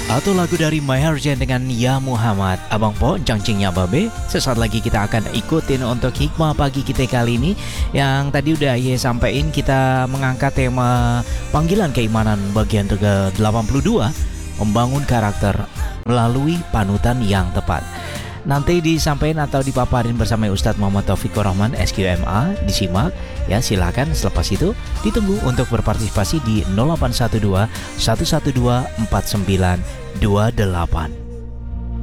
Atau lagu dari Maherjan dengan Ya Muhammad. Abang Po, cangcingnya babe. Sesaat lagi kita akan ikutin untuk hikmah pagi kita kali ini. Yang tadi udah ya sampein, kita mengangkat tema panggilan keimanan bagian ke-82, membangun karakter melalui panutan yang tepat. Nanti disampaikan atau dipaparin bersama Ustadz Muhammad Taufikur Rahman SQMA. Disimak ya, silakan. Selepas itu ditunggu untuk berpartisipasi di 0812 112 4928.